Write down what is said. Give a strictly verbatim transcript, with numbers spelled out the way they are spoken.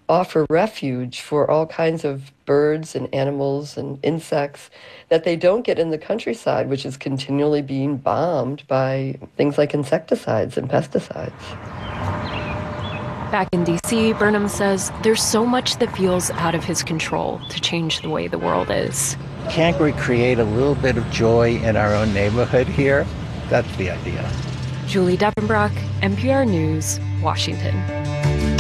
offer refuge for all kinds of birds and animals and insects that they don't get in the countryside, which is continually being bombed by things like insecticides and pesticides. Back in D C, Burnham says there's so much that feels out of his control to change the way the world is. Can't we create a little bit of joy in our own neighborhood here? That's the idea. Julie Depenbrock, N P R News, Washington.